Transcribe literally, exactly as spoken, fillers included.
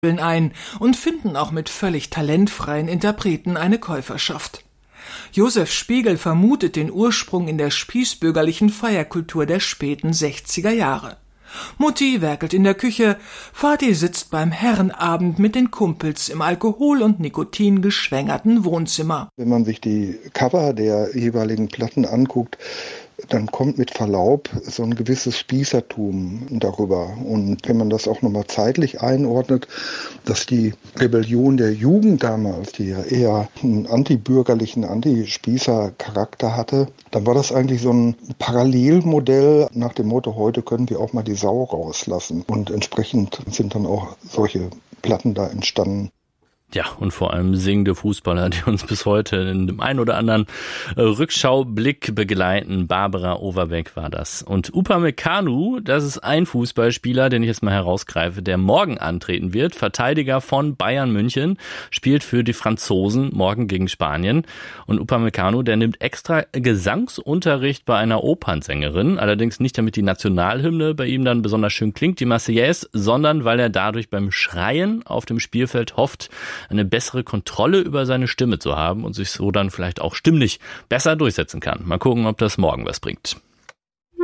ein und finden auch mit völlig talentfreien Interpreten eine Käuferschaft. Josef Spiegel vermutet den Ursprung in der spießbürgerlichen Feierkultur der späten sechziger Jahre. Mutti werkelt in der Küche, Vati sitzt beim Herrenabend mit den Kumpels im Alkohol- und Nikotin geschwängerten Wohnzimmer. Wenn man sich die Cover der jeweiligen Platten anguckt, dann kommt mit Verlaub so ein gewisses Spießertum darüber. Und wenn man das auch nochmal zeitlich einordnet, dass die Rebellion der Jugend damals, die ja eher einen antibürgerlichen, Antispießer-Charakter hatte, dann war das eigentlich so ein Parallelmodell nach dem Motto, heute können wir auch mal die Sau rauslassen. Und entsprechend sind dann auch solche Platten da entstanden. Ja, und vor allem singende Fußballer, die uns bis heute in dem einen oder anderen äh, Rückschaublick begleiten. Barbara Overbeck war das. Und Upamecano, das ist ein Fußballspieler, den ich jetzt mal herausgreife, der morgen antreten wird. Verteidiger von Bayern München, spielt für die Franzosen morgen gegen Spanien. Und Upamecano, der nimmt extra Gesangsunterricht bei einer Opernsängerin. Allerdings nicht, damit die Nationalhymne bei ihm dann besonders schön klingt, die Marseillaise, sondern weil er dadurch beim Schreien auf dem Spielfeld hofft, eine bessere Kontrolle über seine Stimme zu haben und sich so dann vielleicht auch stimmlich besser durchsetzen kann. Mal gucken, ob das morgen was bringt.